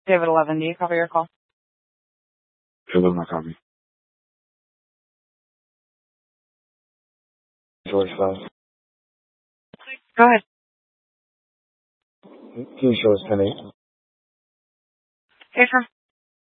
David 11, do you copy your call? Hello, my copy. George 5. Go ahead. Can you show us 10-8? Okay, sure.